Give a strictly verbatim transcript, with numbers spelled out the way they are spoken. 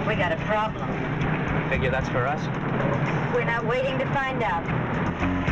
We got a problem. Figure that's for us? We're not waiting to find out.